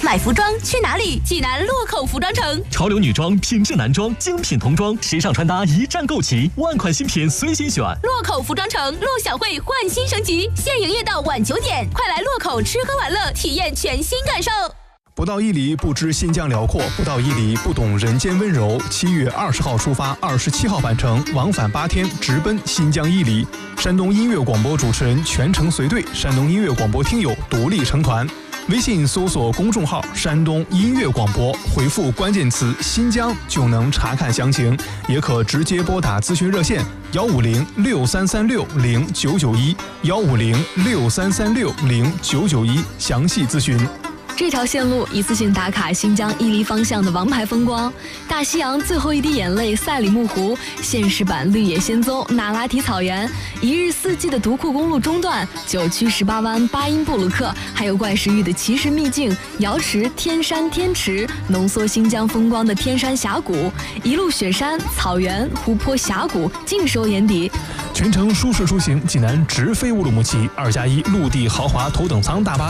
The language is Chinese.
买服装去哪里？济南洛口服装城。 潮流女装、品质男装、精品童装、时尚穿搭一站购齐，万款新品随心选。 洛口服装城陆小慧焕新升级，现营业到晚9点，快来洛口吃喝玩乐，体验全新感受。 不到伊犁不知新疆辽阔，不到伊犁不懂人间温柔。7月20号出发，27号返程，往返8天，直奔新疆伊犁。山东音乐广播主持人全程随队，山东音乐广播听友独立成团。微信搜索公众号山东音乐广播，回复关键词新疆就能查看详情，也可直接拨打咨询热线15063360991，15063360991，详细咨询。 这条线路一次性打卡新疆伊犁方向的王牌风光：大西洋最后一滴眼泪赛里木湖、现实版绿野仙踪那拉提草原、一日四季的独库公路中段、9曲18湾巴音布鲁克，还有怪石峪的奇石秘境、瑶池、天山天池，浓缩新疆风光的天山峡谷，一路雪山、草原、湖泊、峡谷尽收眼底。 全程舒适出行，济南直飞乌鲁木齐，2+1陆地豪华头等舱大巴。